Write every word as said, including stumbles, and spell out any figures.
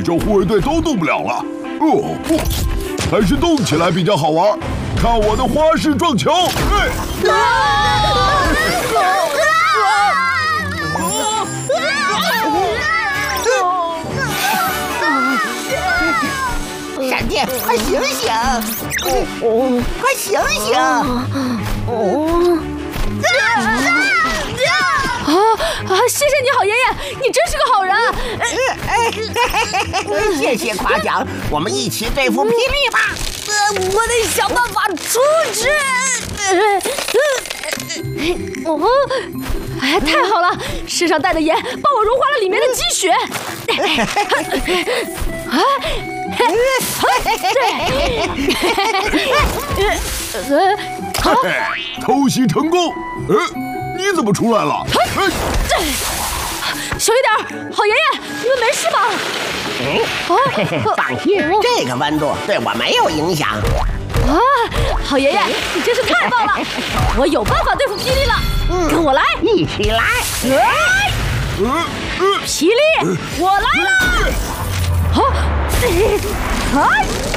宙护卫队都动不了了。哦不，还是动起来比较好玩。看我的花式撞球！哎！ 闪电，快醒醒！哦，快醒醒！哦。 啊啊！谢谢你好爷爷，你真是个好人。 谢谢夸奖，我们一起对付霹雳吧！ 呃，我得想办法出去。哦，哎，太好了！身上带的盐帮我融化了里面的积雪。啊！ 呃，偷袭成功！哎，你怎么出来了？哎， 小一点，好爷爷，你们没事吧？ 嗯，放心，这个温度对我没有影响。 啊，好爷爷，你真是太棒了！我有办法对付霹雳了， 嗯、 跟我来， 一起来！ 来！霹雳，我来了！啊！啊！